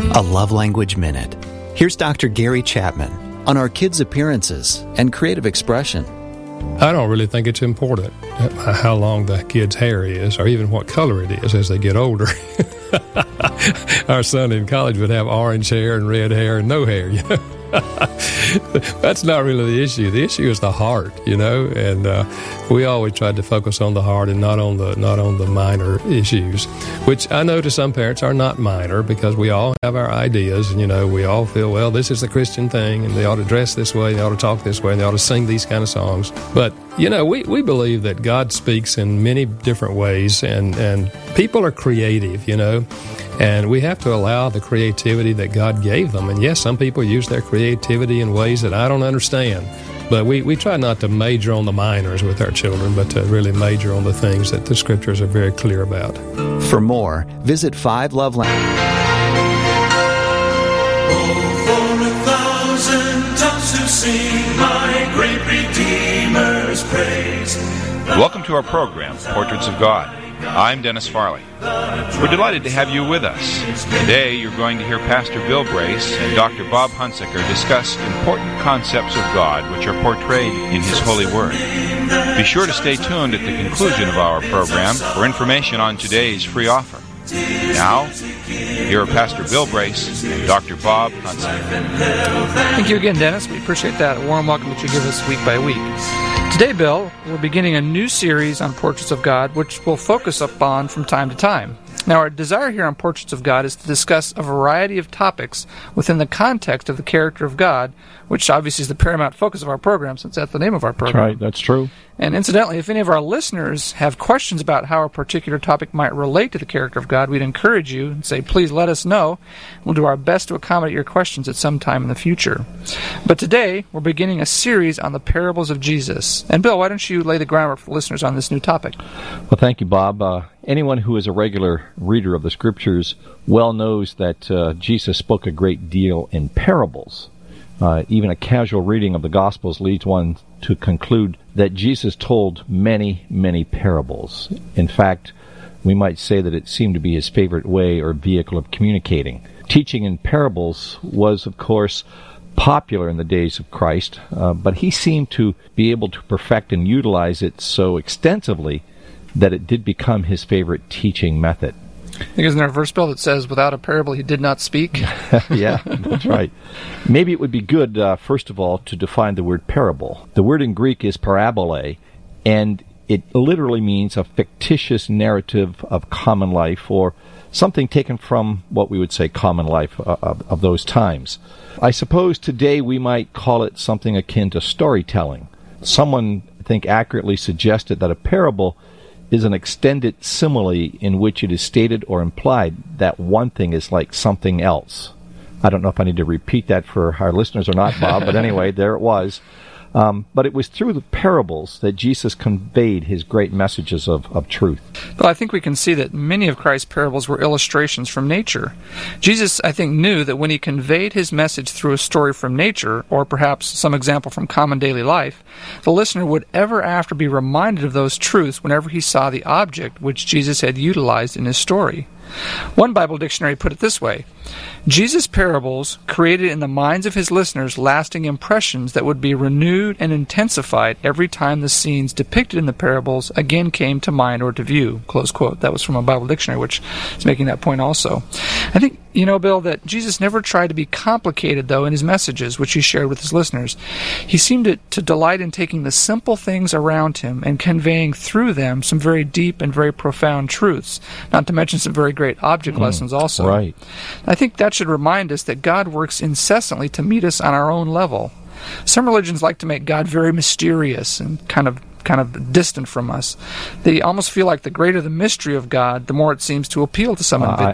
A Love Language Minute. Here's Dr. Gary Chapman on our kids' appearances and creative expression. I don't really think it's important how long the kid's hair is or even what color it is as they get older. Our son in college would have orange hair and red hair and no hair, you know. That's not really the issue. The issue is the heart, you know, and we always tried to focus on the heart and not on the minor issues, which I know to some parents are not minor because we all have our ideas, and you know, we all feel, well, this is the Christian thing, and they ought to dress this way, they ought to talk this way, and they ought to sing these kind of songs. But you know, we believe that God speaks in many different ways, and people are creative, you know. And we have to allow the creativity that God gave them. And yes, some people use their creativity in ways that I don't understand. But we try not to major on the minors with our children, but to really major on the things that the Scriptures are very clear about. For more, visit 5 Love Language. Oh, for 1,000 tongues to sing my great Redeemer's praise. Welcome to our program, Portraits of God. I'm Dennis Farley. We're delighted to have you with us. Today you're going to hear Pastor Bill Brace and Dr. Bob Hunsaker discuss important concepts of God which are portrayed in His Holy Word. Be sure to stay tuned at the conclusion of our program for information on today's free offer. Now, here are Pastor Bill Brace and Dr. Bob Hunsaker. Thank you again, Dennis. We appreciate that warm welcome that you give us week by week. Today, Bill, we're beginning a new series on Portraits of God, which we'll focus upon from time to time. Now, our desire here on Portraits of God is to discuss a variety of topics within the context of the character of God, which obviously is the paramount focus of our program, since that's the name of our program. That's right, that's true. And incidentally, if any of our listeners have questions about how a particular topic might relate to the character of God, we'd encourage you and say, please let us know. We'll do our best to accommodate your questions at some time in the future. But today, we're beginning a series on the parables of Jesus. And Bill, why don't you lay the groundwork for listeners on this new topic? Well, thank you, Bob. Anyone who is a regular reader of the Scriptures well knows that Jesus spoke a great deal in parables. Even a casual reading of the Gospels leads one to conclude that Jesus told many, many parables. In fact, we might say that it seemed to be his favorite way or vehicle of communicating. Teaching in parables was, of course, popular in the days of Christ, but he seemed to be able to perfect and utilize it so extensively that it did become his favorite teaching method. I think isn't there a verse, Bill, that says, without a parable he did not speak? Yeah, that's right. Maybe it would be good, first of all, to define the word parable. The word in Greek is parabole, and it literally means a fictitious narrative of common life, or something taken from what we would say common life of those times. I suppose today we might call it something akin to storytelling. Someone, I think, accurately suggested that a parable is an extended simile in which it is stated or implied that one thing is like something else. I don't know if I need to repeat that for our listeners or not, Bob, but anyway, there it was. But it was through the parables that Jesus conveyed his great messages of truth. Well, I think we can see that many of Christ's parables were illustrations from nature. Jesus, I think, knew that when he conveyed his message through a story from nature, or perhaps some example from common daily life, the listener would ever after be reminded of those truths whenever he saw the object which Jesus had utilized in his story. One Bible dictionary put it this way: Jesus' parables created in the minds of his listeners lasting impressions that would be renewed and intensified every time the scenes depicted in the parables again came to mind or to view. Close quote. That was from a Bible dictionary, which is making that point also. I think, you know, Bill, that Jesus never tried to be complicated, though, in his messages, which he shared with his listeners. He seemed to delight in taking the simple things around him and conveying through them some very deep and very profound truths, not to mention some very great object lessons also. Right. I think that should remind us that God works incessantly to meet us on our own level. Some religions like to make God very mysterious and kind of distant from us. They almost feel like the greater the mystery of God, the more it seems to appeal to some individuals.